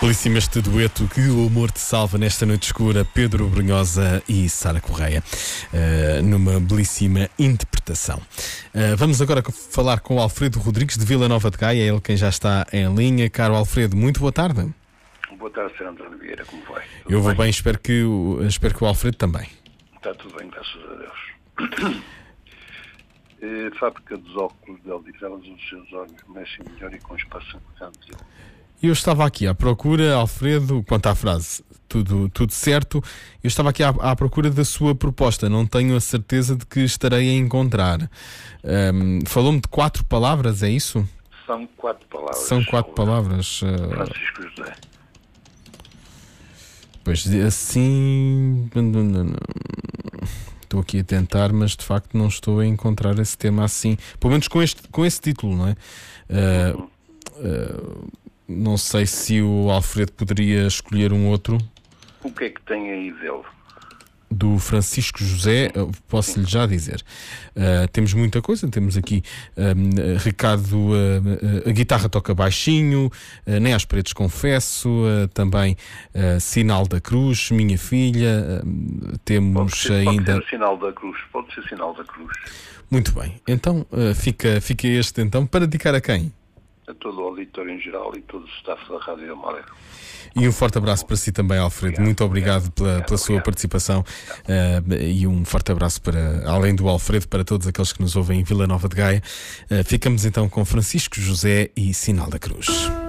Belíssimo este dueto Que o Amor Te Salva nesta noite escura, Pedro Brunhosa e Sara Correia, numa belíssima interpretação. Vamos agora falar com o Alfredo Rodrigues de Vila Nova de Gaia, ele quem já está em linha. Caro Alfredo, muito boa tarde. Boa tarde, Sr. António Vieira, como vai? Eu vou bem, espero que o Alfredo também. Está tudo bem, graças a Deus. A fábrica dos óculos de Odivelas, os seus olhos mexem melhor e com espaço importante. Eu estava aqui à procura, Alfredo, quanto à frase, tudo certo. Eu estava aqui à procura da sua proposta, não tenho a certeza de que estarei a encontrar. Falou-me de 4 palavras, é isso? São 4 palavras. São 4 palavras. Francisco José. Pois assim. Estou aqui a tentar, mas de facto não estou a encontrar esse tema assim. Pelo menos com esse título, não é? Não sei se o Alfredo poderia escolher um outro. O que é que tem aí dele? Do Francisco José, posso-lhe já dizer. Temos muita coisa, temos aqui recado, a guitarra toca baixinho, nem às paredes confesso, também Sinal da Cruz, Minha Filha, temos ainda... Pode ser Sinal da Cruz, pode ser Sinal da Cruz. Muito bem, então fica este então, para dedicar a quem? A todo o auditório em geral e todo o staff da Rádio Amália. E um forte abraço para si também, Alfredo. Muito obrigado pela sua participação e um forte abraço para, além do Alfredo, para todos aqueles que nos ouvem em Vila Nova de Gaia. Ficamos então com Francisco José e Sinal da Cruz.